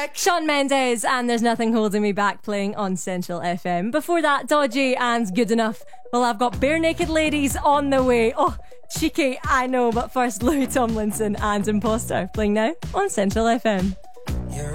Shawn Mendes and There's Nothing Holding Me Back playing on Central FM. Before that, Dodgy and Good Enough. Well, I've got Bare Naked Ladies on the way. Oh, cheeky, I know, but first Louis Tomlinson and Imposter playing now on Central FM.